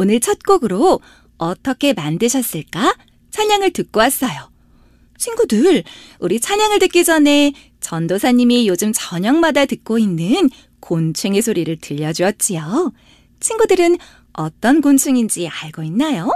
오늘 첫 곡으로 어떻게 만드셨을까? 찬양을 듣고 왔어요. 친구들, 우리 찬양을 듣기 전에 전도사님이 요즘 저녁마다 듣고 있는 곤충의 소리를 들려주었지요. 친구들은 어떤 곤충인지 알고 있나요?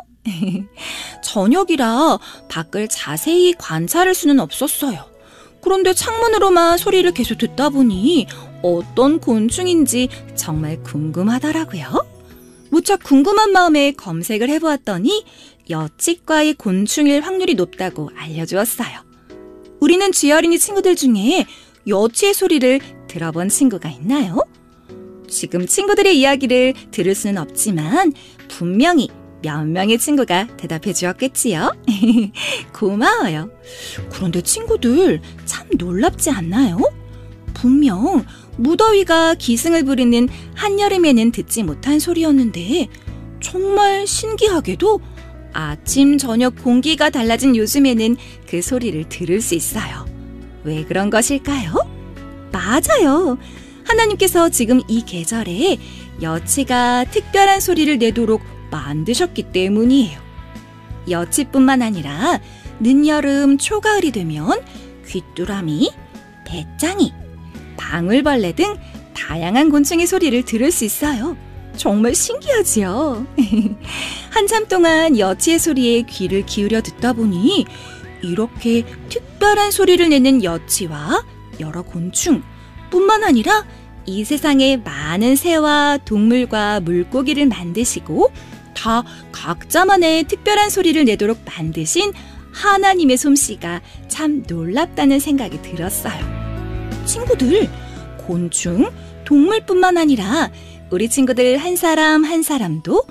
저녁이라 밖을 자세히 관찰할 수는 없었어요. 그런데 창문으로만 소리를 계속 듣다 보니 어떤 곤충인지 정말 궁금하더라고요. 무척 궁금한 마음에 검색을 해보았더니 여치과의 곤충일 확률이 높다고 알려주었어요. 우리는 쥐어린이 친구들 중에 여치의 소리를 들어본 친구가 있나요? 지금 친구들의 이야기를 들을 수는 없지만 분명히 몇 명의 친구가 대답해 주었겠지요? 고마워요. 그런데 친구들 참 놀랍지 않나요? 분명 무더위가 기승을 부리는 한여름에는 듣지 못한 소리였는데 정말 신기하게도 아침, 저녁 공기가 달라진 요즘에는 그 소리를 들을 수 있어요. 왜 그런 것일까요? 맞아요. 하나님께서 지금 이 계절에 여치가 특별한 소리를 내도록 만드셨기 때문이에요. 여치뿐만 아니라 늦여름, 초가을이 되면 귀뚜라미, 배짱이, 방울벌레 등 다양한 곤충의 소리를 들을 수 있어요. 정말 신기하지요? 한참 동안 여치의 소리에 귀를 기울여 듣다 보니 이렇게 특별한 소리를 내는 여치와 여러 곤충 뿐만 아니라 이 세상에 많은 새와 동물과 물고기를 만드시고 다 각자만의 특별한 소리를 내도록 만드신 하나님의 솜씨가 참 놀랍다는 생각이 들었어요. 친구들, 곤충, 동물뿐만 아니라 우리 친구들 한 사람 한 사람도